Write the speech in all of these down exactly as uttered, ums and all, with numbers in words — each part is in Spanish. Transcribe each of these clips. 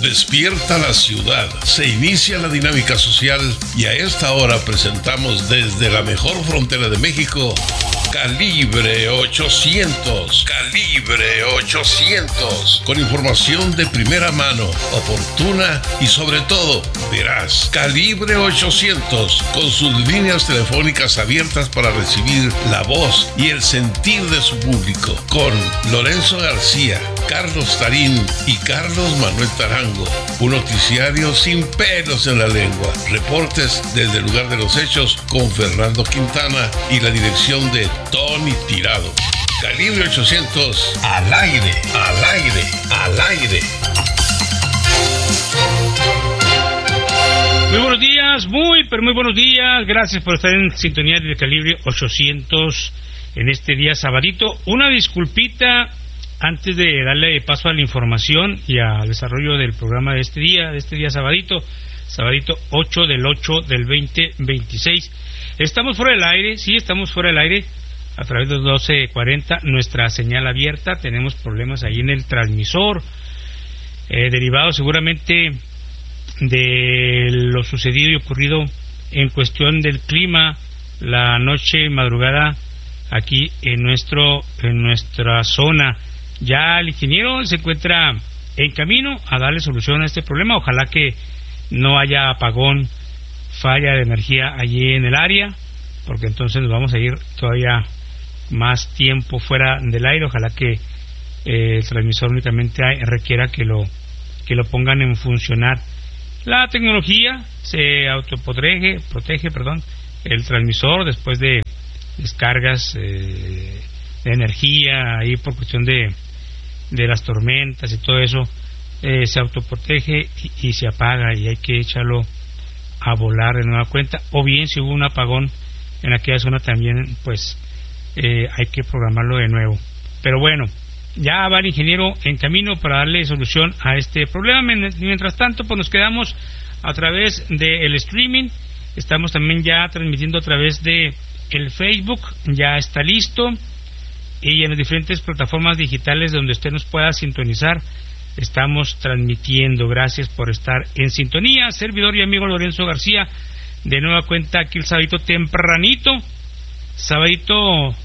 Despierta la ciudad, se inicia la dinámica social y a esta hora presentamos desde la mejor frontera de México, Calibre ochocientos, Calibre ochocientos, con información de primera mano, oportuna y sobre todo veraz. Calibre ochocientos, con sus líneas telefónicas abiertas para recibir la voz y el sentir de su público, con Lorenzo García, Carlos Tarín y Carlos Manuel Tarango. Un noticiario sin pelos en la lengua. Reportes desde el lugar de los hechos con Fernando Quintana y la dirección de Tony Tirado. Calibre ochocientos, al aire, al aire, al aire. Muy buenos días, muy, pero muy buenos días. Gracias por estar en sintonía de Calibre ochocientos en este día sabadito. Una disculpita antes de darle paso a la información y al desarrollo del programa de este día, de este día sabadito, sabadito ocho del ocho del veinte veintiséis. Estamos fuera del aire, sí, estamos fuera del aire a través de doce cuarenta, nuestra señal abierta. Tenemos problemas ahí en el transmisor, eh, derivado seguramente de lo sucedido y ocurrido en cuestión del clima la noche madrugada aquí en nuestro en nuestra zona. Ya el ingeniero se encuentra en camino a darle solución a este problema. Ojalá que no haya apagón, falla de energía allí en el área, porque entonces nos vamos a ir todavía más tiempo fuera del aire. Ojalá que eh, el transmisor únicamente requiera que lo que lo pongan en funcionar. La tecnología se autoprotege, protege, perdón, el transmisor después de descargas eh, de energía ahí por cuestión de de las tormentas y todo eso, eh, se autoprotege y, y se apaga, y hay que echarlo a volar de nueva cuenta. O bien, si hubo un apagón en aquella zona también, pues eh, hay que programarlo de nuevo. Pero bueno, ya va el ingeniero en camino para darle solución a este problema. Mientras tanto, pues nos quedamos a través del streaming. Estamos también ya transmitiendo a través de el Facebook, ya está listo, y en las diferentes plataformas digitales donde usted nos pueda sintonizar, estamos transmitiendo. Gracias por estar en sintonía. Servidor y amigo Lorenzo García, de nueva cuenta aquí el sabadito tempranito, sabadito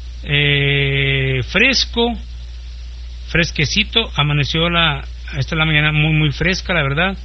eh, fresco, fresquecito. Amaneció la esta es la mañana muy muy fresca, la verdad.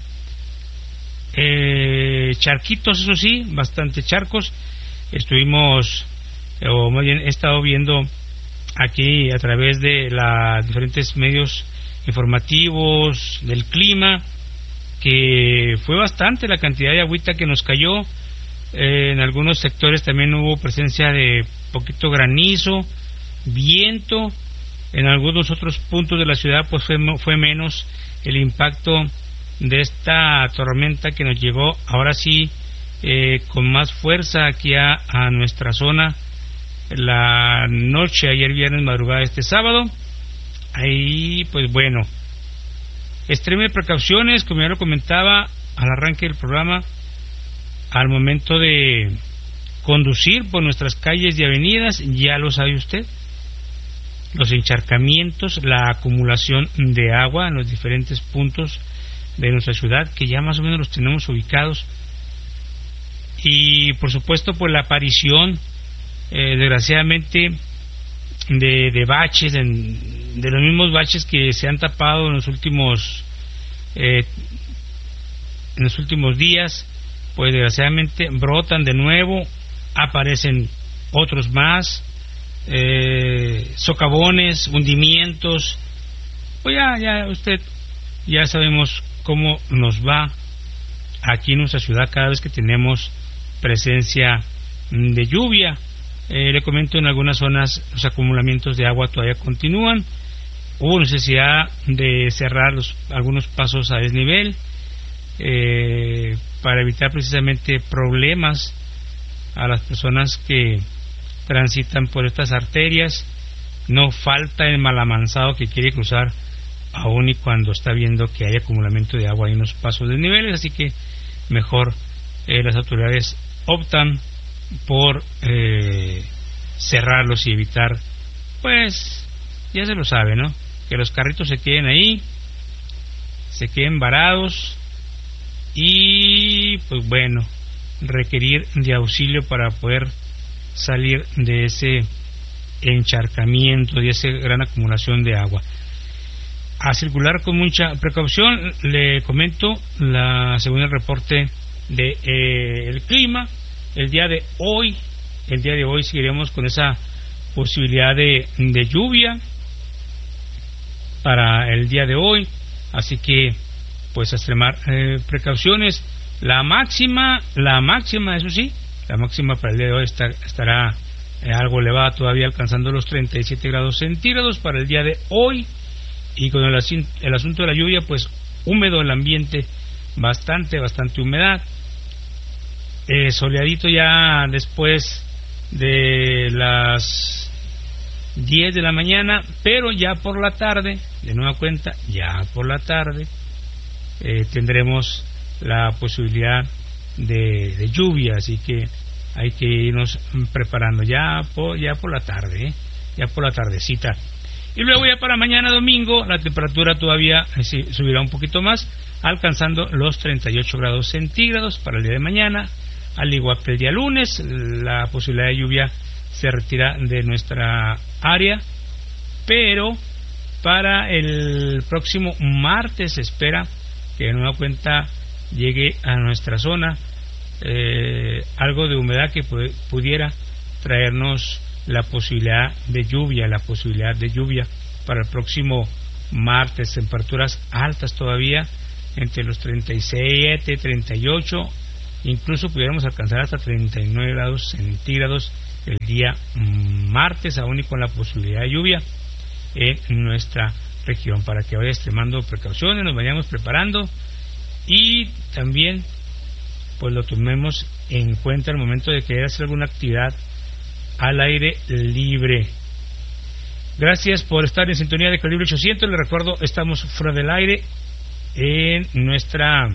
Eh, charquitos, eso sí, bastante charcos. Estuvimos, o más bien he estado viendo aquí a través de los diferentes medios informativos del clima, que fue bastante la cantidad de agüita que nos cayó. Eh, en algunos sectores también hubo presencia de poquito granizo, viento. En algunos otros puntos de la ciudad pues fue, fue menos el impacto de esta tormenta que nos llegó ahora sí eh, con más fuerza aquí a, a nuestra zona la noche, ayer viernes, madrugada este sábado. Ahí pues bueno, extreme precauciones, como ya lo comentaba al arranque del programa, al momento de conducir por nuestras calles y avenidas. Ya lo sabe usted, los encharcamientos, la acumulación de agua en los diferentes puntos de nuestra ciudad, que ya más o menos los tenemos ubicados, y por supuesto pues la aparición eh, desgraciadamente de, de baches, de, de los mismos baches que se han tapado en los últimos eh, en los últimos días, pues desgraciadamente brotan de nuevo, aparecen otros más, eh, socavones, hundimientos. Pues ya, ya usted ya sabemos cómo nos va aquí en nuestra ciudad cada vez que tenemos presencia de lluvia. Eh, le comento, en algunas zonas los acumulamientos de agua todavía continúan. Hubo necesidad de cerrar los, algunos pasos a desnivel eh, para evitar precisamente problemas a las personas que transitan por estas arterias. No falta el malamansado que quiere cruzar aún y cuando está viendo que hay acumulamiento de agua en unos pasos de niveles, así que mejor eh, las autoridades optan por eh, cerrarlos y evitar, pues ya se lo sabe, ¿no?, que los carritos se queden ahí, se queden varados y pues bueno, requerir de auxilio para poder salir de ese encharcamiento, de esa gran acumulación de agua. A circular con mucha precaución. Le comento, la según el reporte de eh, el clima, el día de hoy, el día de hoy seguiremos con esa posibilidad de, de lluvia para el día de hoy, así que pues a extremar eh, precauciones. La máxima, la máxima, eso sí, la máxima para el día de hoy está, estará eh, algo elevada todavía, alcanzando los treinta y siete grados centígrados para el día de hoy. Y con el, asin- el asunto de la lluvia, pues húmedo el ambiente, bastante, bastante humedad. Eh, soleadito ya después de las diez de la mañana, pero ya por la tarde, de nueva cuenta, ya por la tarde, eh, tendremos la posibilidad de, de lluvia, así que hay que irnos preparando ya por, ya por la tarde, ¿eh? ya por la tardecita. Y luego ya para mañana domingo la temperatura todavía eh, subirá un poquito más, alcanzando los treinta y ocho grados centígrados para el día de mañana. Al igual que el día lunes, la posibilidad de lluvia se retira de nuestra área, pero para el próximo martes se espera que de nueva cuenta llegue a nuestra zona eh, algo de humedad que pu- pudiera traernos la posibilidad de lluvia, la posibilidad de lluvia para el próximo martes. Temperaturas altas todavía, entre los treinta y siete, treinta y ocho, incluso pudiéramos alcanzar hasta treinta y nueve grados centígrados el día martes, aún y con la posibilidad de lluvia en nuestra región, para que vaya extremando precauciones, nos vayamos preparando y también pues lo tomemos en cuenta al momento de querer hacer alguna actividad al aire libre. Gracias por estar en sintonía de Calibre ochocientos. Les recuerdo, estamos fuera del aire en nuestra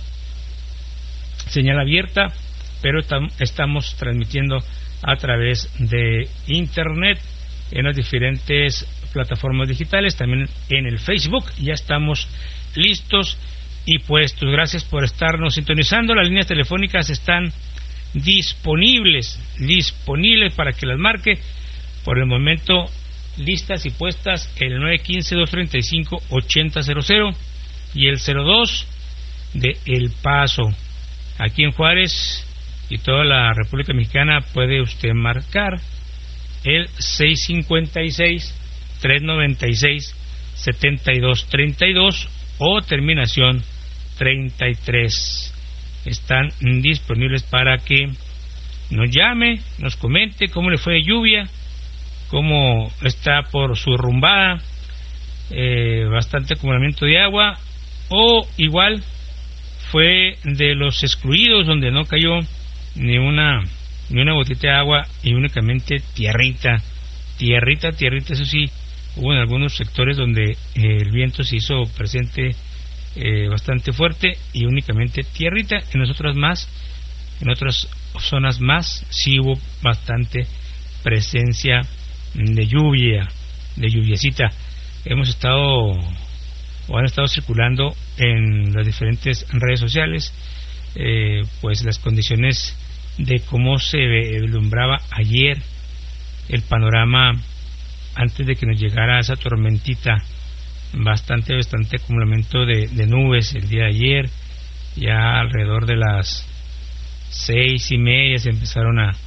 señal abierta, pero tam- estamos transmitiendo a través de internet en las diferentes plataformas digitales, también en el Facebook. Ya estamos listos y puestos. Gracias por estarnos sintonizando. Las líneas telefónicas están disponibles, disponibles para que las marque. Por el momento listas y puestas el nueve uno cinco, dos tres cinco, ocho cero cero cero y el cero dos de El Paso. Aquí en Juárez y toda la República Mexicana puede usted marcar el seis cinco seis, tres nueve seis, siete dos tres dos o terminación treinta y tres. Están disponibles para que nos llame, nos comente cómo le fue de lluvia, cómo está por su rumbada, eh, bastante acumulamiento de agua, o igual fue de los excluidos donde no cayó ni una ni una gotita de agua y únicamente tierrita, tierrita, tierrita. Eso sí, hubo en algunos sectores donde eh, el viento se hizo presente eh, bastante fuerte y únicamente tierrita. En las otras más, en otras zonas más, sí hubo bastante presencia de lluvia, de lluviecita. Hemos estado o han estado circulando en las diferentes redes sociales eh, pues las condiciones de cómo se vislumbraba ayer el panorama antes de que nos llegara esa tormentita. Bastante, bastante acumulamiento de, de nubes el día de ayer. Ya alrededor de las seis y media se empezaron a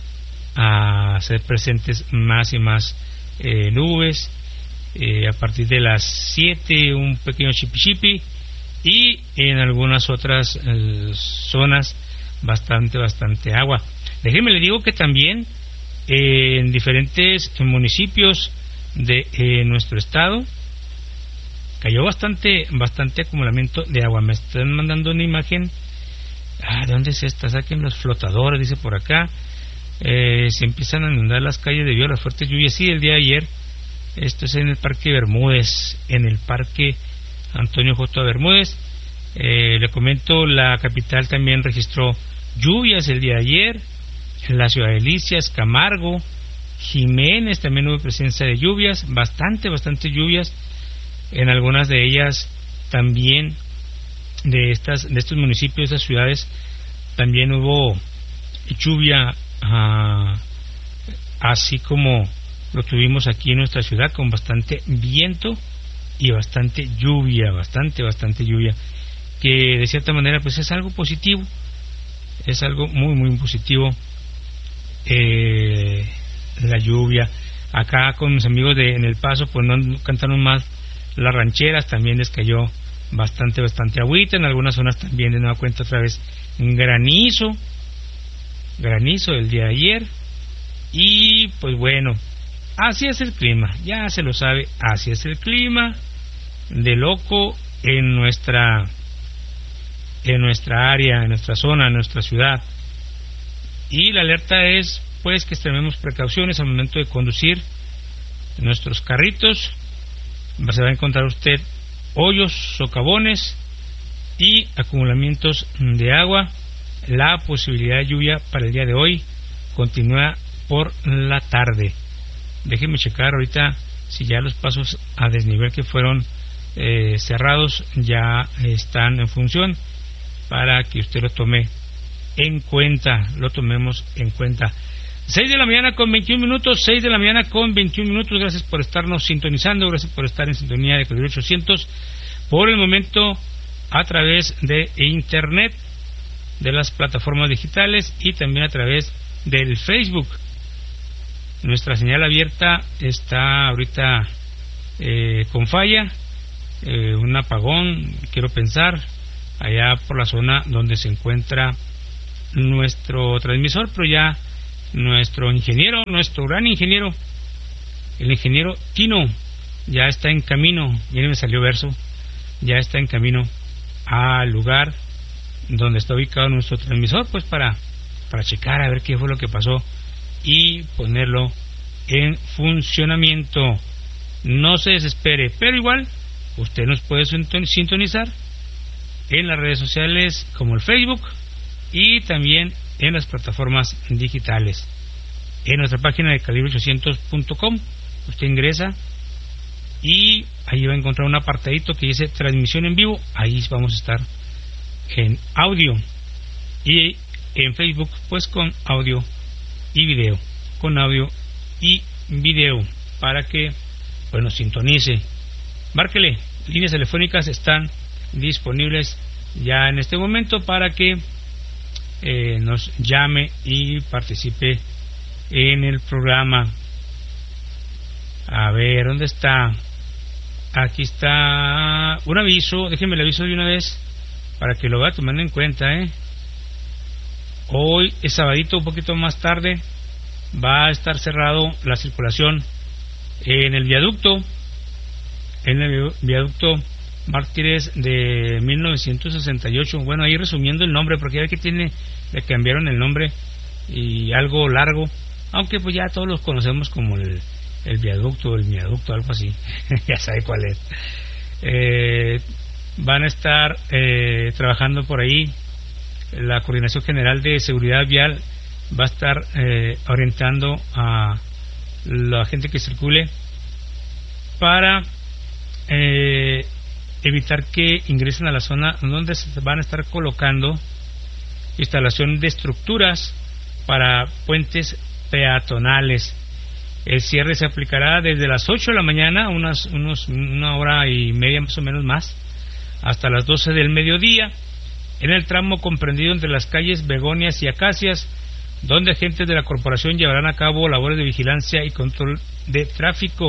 a hacer presentes más y más eh, nubes. Eh, a partir de las siete un pequeño chipi chipi y en algunas otras eh, zonas bastante, bastante agua. Déjeme le digo que también eh, en diferentes municipios de eh, nuestro estado cayó bastante, bastante acumulamiento de agua. Me están mandando una imagen. Ah, ¿de dónde es esta? Saquen los flotadores, dice por acá. Eh, se empiezan a inundar las calles debido a las fuertes lluvias. Sí, el día de ayer. Esto es en el Parque Bermúdez, en el Parque Antonio J. Bermúdez. Eh, le comento, la capital también registró lluvias el día de ayer. En la ciudad de Delicias, Camargo, Jiménez también hubo presencia de lluvias, bastante, bastante lluvias. En algunas de ellas también de estas de estos municipios, de estas ciudades, también hubo lluvia, uh, así como lo tuvimos aquí en nuestra ciudad, con bastante viento y bastante lluvia, bastante, bastante lluvia, que de cierta manera pues es algo positivo, es algo muy, muy positivo, eh, la lluvia. Acá con mis amigos de En El Paso pues no cantaron más las rancheras, también les cayó bastante, bastante agüita, en algunas zonas también de nueva cuenta otra vez granizo, granizo el día de ayer, y pues bueno, así es el clima, ya se lo sabe, así es el clima de loco en nuestra en nuestra área, en nuestra zona, en nuestra ciudad. Y la alerta es pues que extrememos precauciones al momento de conducir nuestros carritos. Se va a encontrar usted hoyos, socavones y acumulamientos de agua. La posibilidad de lluvia para el día de hoy continúa por la tarde. Déjeme checar ahorita si ya los pasos a desnivel que fueron eh, cerrados ya están en función, para que usted lo tome en cuenta, lo tomemos en cuenta. seis de la mañana con veintiún minutos, seis de la mañana con veintiún minutos. Gracias por estarnos sintonizando, gracias por estar en sintonía de Calibre ochocientos. Por el momento a través de internet, de las plataformas digitales y también a través del Facebook. Nuestra señal abierta está ahorita eh, con falla, eh, un apagón, quiero pensar, allá por la zona donde se encuentra nuestro transmisor, pero ya nuestro ingeniero, nuestro gran ingeniero, el ingeniero Tino, ya está en camino, miren, me salió verso, ya está en camino al lugar donde está ubicado nuestro transmisor, pues para, para checar a ver qué fue lo que pasó y ponerlo en funcionamiento. No se desespere, pero igual usted nos puede sintonizar en las redes sociales como el Facebook y también en las plataformas digitales. En nuestra página de calibre ochocientos punto com usted ingresa y ahí va a encontrar un apartadito que dice transmisión en vivo. Ahí vamos a estar en audio, y en Facebook pues con audio y video, con audio y video, para que pues nos sintonice. Márquele, líneas telefónicas están disponibles ya en este momento para que eh, nos llame y participe en el programa. A ver, ¿dónde está? Aquí está un aviso, déjenme el aviso de una vez para que lo vaya tomando en cuenta, ¿eh? Hoy es sabadito, un poquito más tarde va a estar cerrado la circulación en el viaducto, en el viaducto Mártires de mil novecientos sesenta y ocho. Bueno, ahí resumiendo el nombre, porque ya ve que tiene, le cambiaron el nombre y algo largo, aunque pues ya todos los conocemos como el, el viaducto, el viaducto, algo así. Ya sabe cuál es. Eh, van a estar eh, trabajando por ahí. La Coordinación General de Seguridad Vial va a estar eh, orientando a la gente que circule para eh, evitar que ingresen a la zona donde se van a estar colocando instalación de estructuras para puentes peatonales. El cierre se aplicará desde las ocho de la mañana, unas, unos, una hora y media más o menos más, hasta las doce del mediodía, en el tramo comprendido entre las calles Begonias y Acacias, donde agentes de la corporación llevarán a cabo labores de vigilancia y control de tráfico.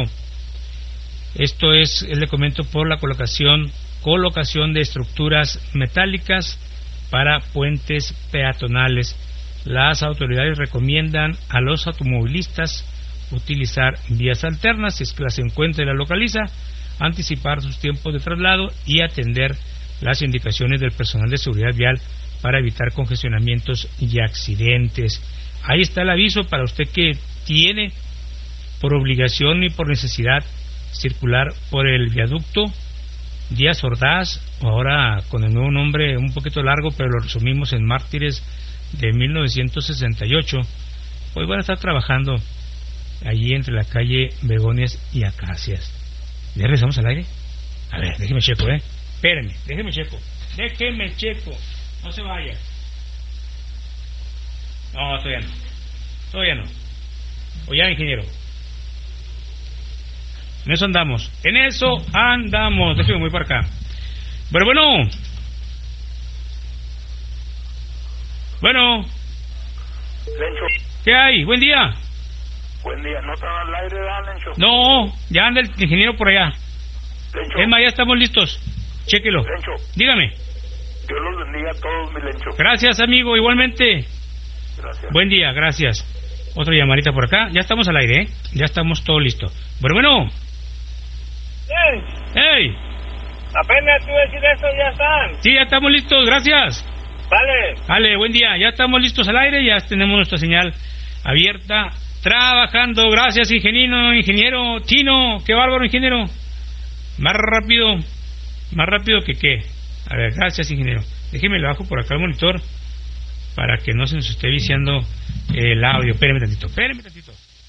Esto es, le comento, por la colocación, colocación de estructuras metálicas para puentes peatonales. Las autoridades recomiendan a los automovilistas utilizar vías alternas si es que las encuentra y las localiza, anticipar sus tiempos de traslado y atender las indicaciones del personal de seguridad vial para evitar congestionamientos y accidentes. Ahí está el aviso para usted que tiene por obligación y por necesidad circular por el viaducto Díaz Ordaz, o ahora con el nuevo nombre un poquito largo, pero lo resumimos en Mártires de mil novecientos sesenta y ocho. Pues van a estar trabajando allí entre la calle Begonias y Acacias. ¿Ya regresamos al aire? A ver, déjeme checo, ¿eh? espérenme, déjeme checo. Déjeme checo. No se vaya. No, todavía no. Todavía no. O ya, ingeniero. En eso andamos. En eso andamos. Déjeme muy para acá. Pero bueno. Bueno. Lencho. ¿Qué hay? Buen día. Buen día. ¿No estaba al aire, ¿verdad, Lencho? No, ya anda el ingeniero por allá. Lencho. Es más, ya estamos listos. Chéquelo. Lencho. Dígame. Dios los bendiga a todos, mi Lencho. Gracias, amigo. Igualmente. Gracias. Buen día, gracias. Otra llamadita por acá. Ya estamos al aire, ¿eh? Ya estamos todo listo. Bueno, bueno. Bien. ¡Hey! Apenas tú decir eso, ya están. Sí, ya estamos listos. Gracias. Vale. Vale, buen día. Ya estamos listos al aire. Ya tenemos nuestra señal abierta. Trabajando. Gracias, ingeniero. Ingeniero Tino. Qué bárbaro, ingeniero. Más rápido. Más rápido que qué. A ver, gracias, ingeniero. Déjeme le bajo por acá el monitor para que no se nos esté viciando el audio. Espéreme tantito, espéreme tantito.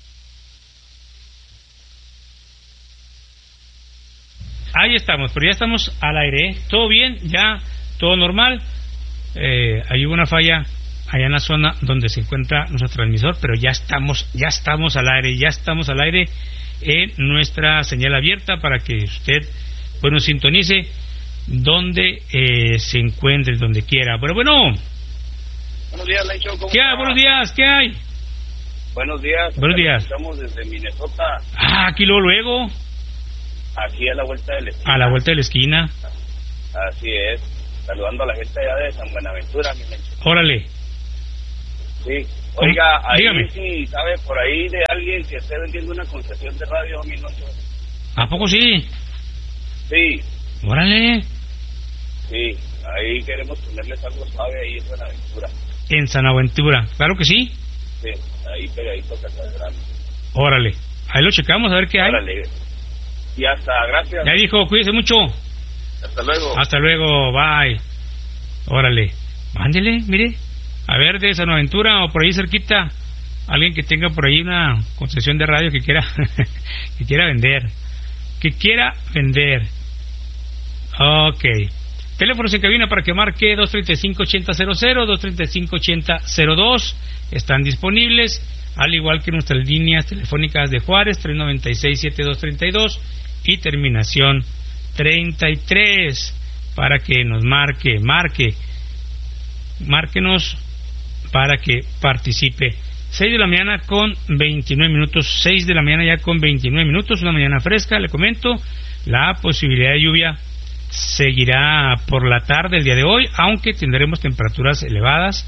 Ahí estamos, pero ya estamos al aire, ¿eh? Todo bien, ya, todo normal. Eh, hay una falla allá en la zona donde se encuentra nuestro transmisor, pero ya estamos, ya estamos al aire, ya estamos al aire en nuestra señal abierta para que usted, pues, nos sintonice donde eh, se encuentre, donde quiera. Pero bueno. Buenos días, Lencho. ¿Cómo ¿Qué hay? está? Buenos días, ¿qué hay? Buenos días. Buenos días. Estamos desde Minnesota, Ah, aquí luego, luego, aquí a la vuelta de la esquina. a la vuelta de la esquina. Así es. Saludando a la gente allá de San Buenaventura, mi Lencho. Órale. Sí. Oiga, ahí Dígame. sí, ¿sabe por ahí de alguien que esté vendiendo una concesión de radio, mi Lencho? ¿A poco sí? Sí, Órale. sí. Ahí queremos ponerles algo suave ahí en Buenaventura. En San Aventura, claro que sí. Sí, ahí pegadito a Casa Grande. Órale. Ahí lo checamos a ver qué hay. Órale. Y hasta, gracias. Ya dijo, cuídese mucho. Hasta luego. Hasta luego, bye. Órale. Mándele, mire. A ver, de San Aventura o por ahí cerquita, alguien que tenga por ahí una concesión de radio que quiera que quiera vender. Que quiera vender. Ok. Teléfonos en cabina para que marque dos treinta y cinco, ochenta cero cero, dos treinta y cinco, ochenta cero dos. Están disponibles, al igual que nuestras líneas telefónicas de Juárez, tres noventa y seis, setenta y dos treinta y dos y terminación treinta y tres, para que nos marque, marque, márquenos para que participe. seis de la mañana con veintinueve minutos, seis de la mañana ya con veintinueve minutos, una mañana fresca, le comento, la posibilidad de lluvia seguirá por la tarde el día de hoy, aunque tendremos temperaturas elevadas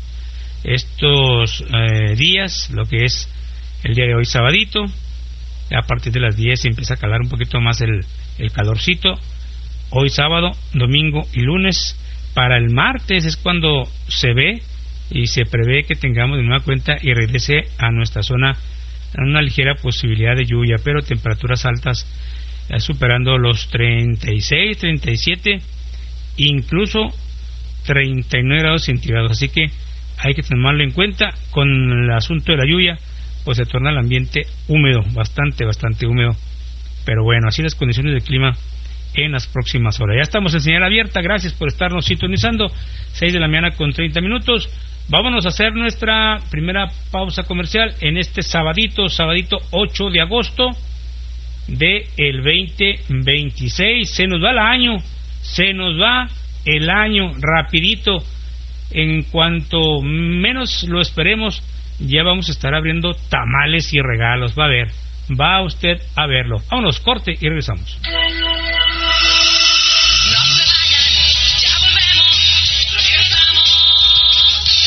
estos eh, días, lo que es el día de hoy sabadito. A partir de las diez se empieza a calar un poquito más el, el calorcito. Hoy sábado, domingo y lunes. Para el martes es cuando se ve y se prevé que tengamos de nueva cuenta y regrese a nuestra zona una ligera posibilidad de lluvia, pero temperaturas altas eh, superando los treinta y seis, treinta y siete, incluso treinta y nueve grados centígrados. Así que hay que tomarlo en cuenta. Con el asunto de la lluvia, pues se torna el ambiente húmedo, bastante, bastante húmedo. Pero bueno, así las condiciones del clima en las próximas horas. Ya estamos en señal abierta, gracias por estarnos sintonizando. seis de la mañana con treinta minutos. Vámonos a hacer nuestra primera pausa comercial en este sabadito, sabadito ocho de agosto de el veinte veintiséis. Se nos va el año, se nos va el año rapidito. En cuanto menos lo esperemos, ya vamos a estar abriendo tamales y regalos. Va a ver, va usted a verlo. Vámonos, corte y regresamos.